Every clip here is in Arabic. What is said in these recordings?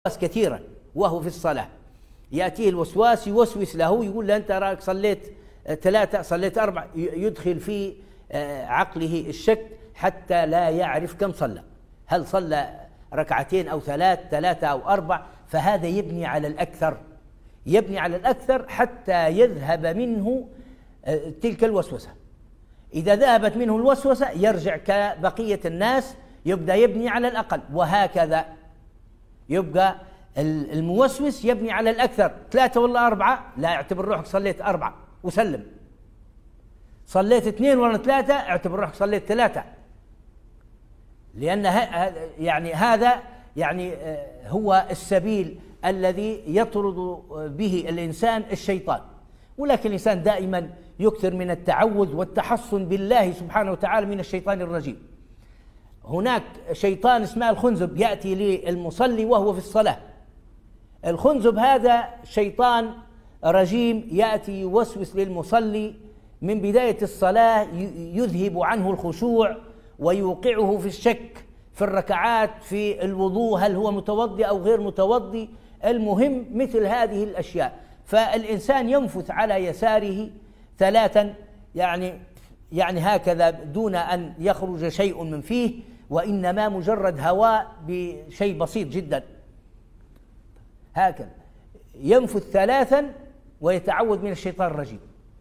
كثيرا وهو في الصلاة، يأتيه الوسواس يوسوس له، يقول له أنت راك صليت 3 صليت 4، يدخل في عقله الشك حتى لا يعرف كم صلى، هل صلى 2 أو 3 أو 4، فهذا يبني على الأكثر حتى يذهب منه تلك الوسوسة. إذا ذهبت منه الوسوسة يرجع كبقية الناس، يبدأ يبني على الأقل، وهكذا يبقى الموسوس يبني على الأكثر. 3 ولا 4، لا، اعتبر روحك صليت 4 وسلم. صليت 2 ولا 3، اعتبر روحك صليت 3، لأن هذا هو السبيل الذي يطرد به الإنسان الشيطان. ولكن الإنسان دائما يكثر من التعوذ والتحصن بالله سبحانه وتعالى من الشيطان الرجيم. هناك شيطان اسمه الخنزب يأتي للمصلي وهو في الصلاة. الخنزب هذا شيطان رجيم يأتي يوسوس للمصلي من بداية الصلاة، يذهب عنه الخشوع ويوقعه في الشك في الركعات، في الوضوء، هل هو متوضئ أو غير متوضئ، المهم مثل هذه الأشياء. فالإنسان ينفث على يساره 3 يعني هكذا دون أن يخرج شيء من فيه، وإنما مجرد هواء بشيء بسيط جدا، هكذا ينفث 3 ويتعوذ من الشيطان الرجيم.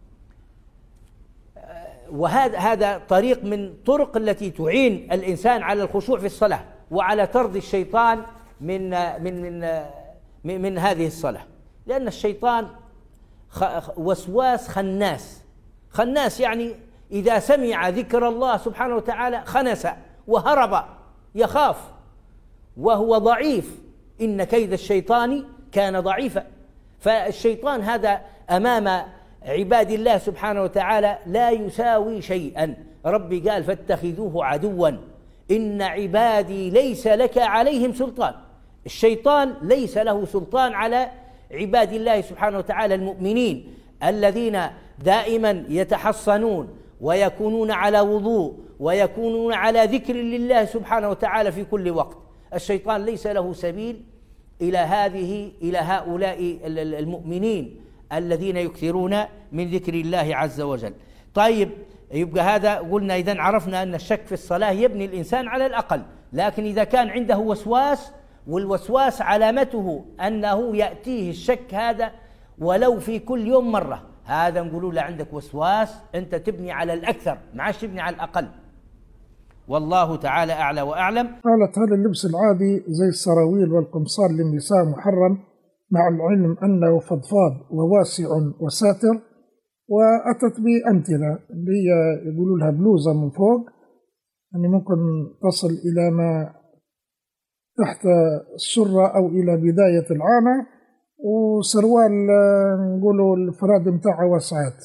وهذا طريق من طرق التي تعين الإنسان على الخشوع في الصلاة وعلى طرد الشيطان من هذه الصلاة، لأن الشيطان وسواس خناس، يعني إذا سمع ذكر الله سبحانه وتعالى خنس وهرب، يخاف وهو ضعيف، إن كيد الشيطان كان ضعيفا. فالشيطان هذا أمام عباد الله سبحانه وتعالى لا يساوي شيئا. ربي قال فاتخذوه عدوا إن عبادي ليس لك عليهم سلطان. الشيطان ليس له سلطان على عباد الله سبحانه وتعالى المؤمنين الذين دائما يتحصنون ويكونون على وضوء ويكونون على ذكر لله سبحانه وتعالى في كل وقت. الشيطان ليس له سبيل إلى هؤلاء المؤمنين الذين يكثرون من ذكر الله عز وجل. طيب، يبقى هذا قلنا إذن عرفنا أن الشك في الصلاة يبني الإنسان على الأقل. لكن إذا كان عنده وسواس، والوسواس علامته أنه يأتيه الشك هذا ولو في كل يوم مرة، هذا نقولوا له عندك وسواس، أنت تبني على الأكثر، ما عادش تبني على الأقل. والله تعالى أعلى وأعلم. قالت هذا اللبس العادي زي السراويل والقمصان للنساء محرم، مع العلم أنه فضفاض وواسع وساتر، وأتت بأمثلة اللي هي يقولوا لها بلوزة من فوق، يعني ممكن تصل إلى ما تحت السرة أو إلى بداية العانة، وسروال نقولوا الفراد متاعها واسعات.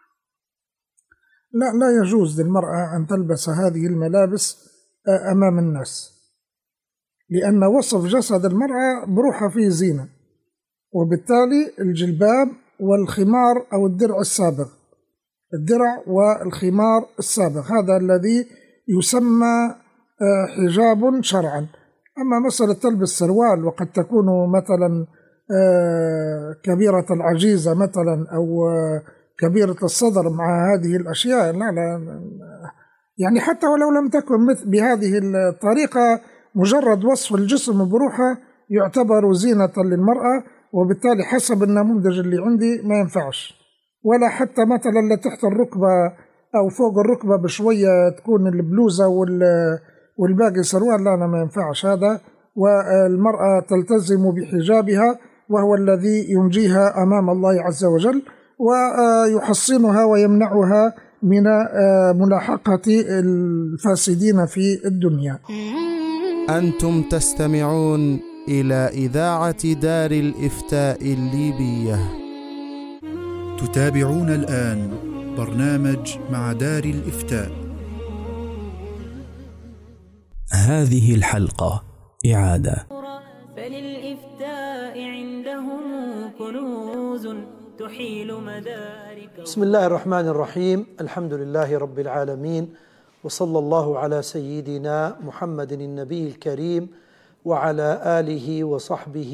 لا يجوز للمرأة أن تلبس هذه الملابس أمام الناس، لأن وصف جسد المرأة بروحها فيه زينة، وبالتالي الجلباب والخمار أو الدرع السابغ، الدرع والخمار السابغ هذا الذي يسمى حجاب شرعا. أما مسألة تلبس سروال وقد تكون مثلا كبيرة العجيزة مثلا أو كبيرة الصدر مع هذه الأشياء، لا يعني حتى ولو لم تكن بهذه الطريقة، مجرد وصف الجسم بروحه يعتبر زينة للمرأة، وبالتالي حسب النموذج اللي عندي ما ينفعش. ولا حتى مثلا لا تحت الركبة أو فوق الركبة بشوية تكون البلوزة والباقي سروال، لا ما ينفعش هذا. والمرأة تلتزم بحجابها، وهو الذي ينجيها أمام الله عز وجل ويحصنها ويمنعها من ملاحقة الفاسدين في الدنيا. أنتم تستمعون إلى إذاعة دار الإفتاء الليبية. تتابعون الآن برنامج مع دار الإفتاء. هذه الحلقة إعادة. فللإفتاء عندهم كنوز تحيل مدارك. بسم الله الرحمن الرحيم، الحمد لله رب العالمين، وصلى الله على سيدنا محمد النبي الكريم وعلى آله وصحبه